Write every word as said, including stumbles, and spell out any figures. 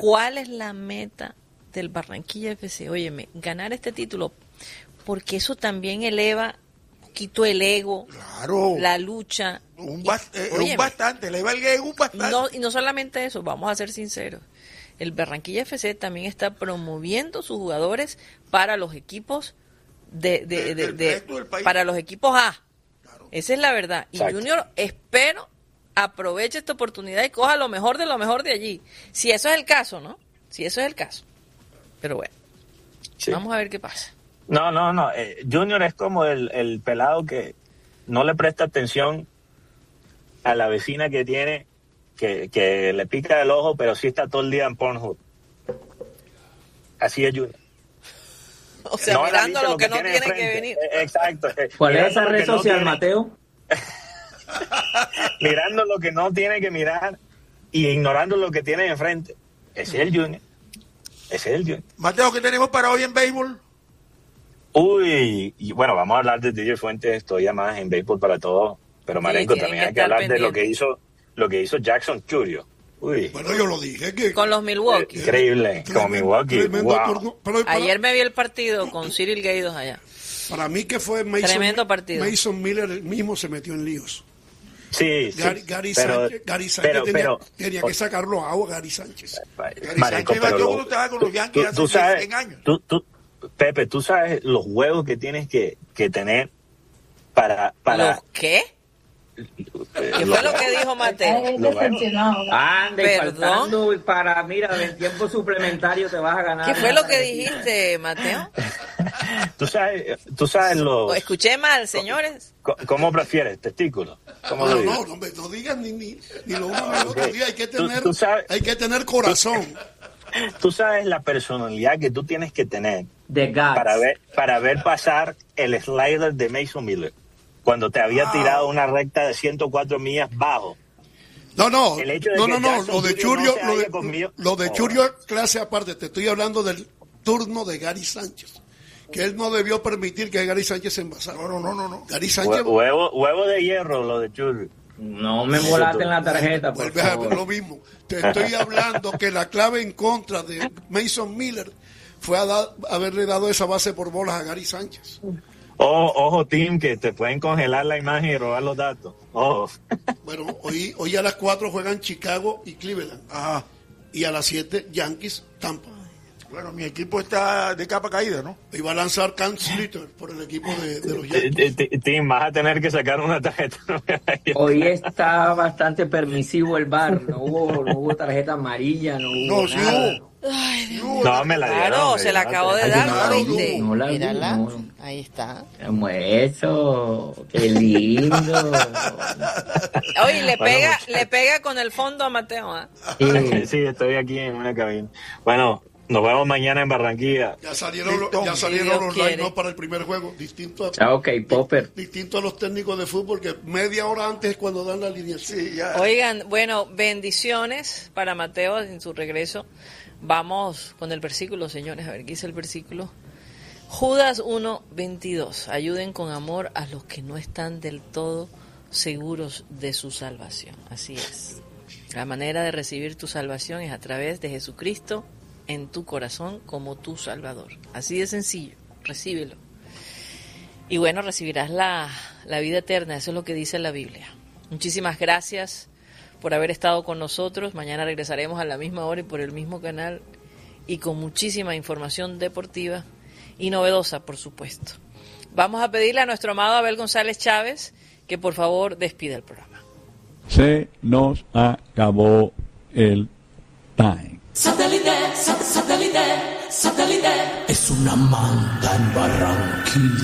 ¿Cuál es la meta del Barranquilla F C? Óyeme, ganar este título, porque eso también eleva un poquito el ego, claro, la lucha. Un, bast y, eh, óyeme, un bastante, eleva el ego un bastante. No, y no solamente eso, vamos a ser sinceros. El Barranquilla F C también está promoviendo sus jugadores para los equipos de, de, de, de, de para los equipos A. Claro. Esa es la verdad. Y Exacto. Junior, espero, aproveche esta oportunidad y coja lo mejor de lo mejor de allí. Si eso es el caso, ¿no? Si eso es el caso. Pero bueno, sí. Vamos a ver qué pasa. No, no, no. Eh, Junior es como el, el pelado que no le presta atención a la vecina que tiene, que, que le pica el ojo, pero sí está todo el día en Pornhub. Así es Junior. O sea, no mirando lo, lo que, que no tiene, tiene que venir. Exacto. ¿Cuál es esa red social, no Mateo? Mirando lo que no tiene que mirar y ignorando lo que tiene enfrente. Ese es el Junior. Ese es el Junior. Mateo, ¿qué tenemos para hoy en béisbol? Uy, y bueno, vamos a hablar de D J Fuentes, estoy ya más en béisbol para todos. Pero Marenco, sí, también hay que hablar pendiente. de lo que hizo lo que hizo Jackson Churio. Uy. Bueno, yo lo dije. Que, con los Milwaukee. Increíble, tremendo, con Milwaukee. Wow. Turno, pero para, ayer me vi el partido con Cyril Gaydos allá. Para mí que fue Mason, tremendo partido. Mason Miller mismo se metió en líos. Sí, Gary, sí. Gary pero, Sánchez, Gary Sánchez pero, tenía, pero, tenía que sacarlo a agua, Gary Sánchez. Gary Marenco, Sánchez pero lo, estaba con los Yankees tú, tú hace sabes, cien años. Tú, tú, Pepe, tú sabes los huevos que tienes que, que tener para... para ¿Los qué? ¿Qué fue lo que dijo Mateo? Ande, faltando para, mira, en tiempo suplementario te vas a ganar. ¿Qué fue lo que dijiste, Mateo? Tú sabes, tú sabes lo... Escuché mal, señores. ¿Cómo prefieres? ¿Testículos? ¿Cómo no, lo no, no, no digas ni, ni, ni lo uno ni lo otro. Hay que tener, tú, tú sabes, hay que tener corazón. Tú sabes la personalidad que tú tienes que tener para ver, para ver pasar el slider de Mason Miller cuando te había wow. tirado una recta de ciento cuatro millas bajo. No, no, el hecho de no, que no, no, lo de Churio, no lo de, conmigo, lo de Churio es clase aparte. Te estoy hablando del turno de Gary Sánchez, que él no debió permitir que Gary Sánchez se envasara. No, no, no, no. Gary Sánchez. Huevo, huevo de hierro, lo de Churio. No me volaste en la tarjeta, por Vuelve favor. a ver lo mismo. Te estoy hablando que la clave en contra de Mason Miller fue a da, haberle dado esa base por bolas a Gary Sánchez. Oh, ojo, Tim, que te pueden congelar la imagen y robar los datos. Oh. Bueno, hoy, hoy a las cuatro juegan Chicago y Cleveland. Ajá. Y a las siete Yankees, Tampa. Bueno, mi equipo está de capa caída, ¿no? Iba a lanzar Cam Slater por el equipo de, de los Yankees. Tim, vas a tener que sacar una tarjeta. Hoy está bastante permisivo el V A R. No hubo, no hubo tarjeta amarilla, no hubo no, sí nada. hubo. Ay, Dios. No, me la dieron. Claro, se la acabo de dar. Claro, ¿Viste? No la vi, Mírala. No. Ahí está. Como eso, qué lindo. Oye, le pega, le pega con el fondo a Mateo, ¿eh? Sí. Sí, estoy aquí en una cabina. Bueno, nos vemos mañana en Barranquilla. Ya salieron, lo, ya salieron los line-up para el primer juego, distinto a, Chao, K-Popper. distinto a los técnicos de fútbol que media hora antes es cuando dan la alineación. Sí, ya. Oigan, bueno, bendiciones para Mateo en su regreso. Vamos con el versículo, señores, a ver qué dice el versículo. Judas uno veintidós. Ayuden con amor a los que no están del todo seguros de su salvación. Así es. La manera de recibir tu salvación es a través de Jesucristo en tu corazón como tu Salvador. Así de sencillo. Recíbelo. Y bueno, recibirás la, la vida eterna. Eso es lo que dice la Biblia. Muchísimas gracias por haber estado con nosotros. Mañana regresaremos a la misma hora y por el mismo canal y con muchísima información deportiva y novedosa, por supuesto. Vamos a pedirle a nuestro amado Abel González Chávez que por favor despida el programa. Se nos acabó el time. Satélite, satélite, satélite. Es una manda en Barranquilla.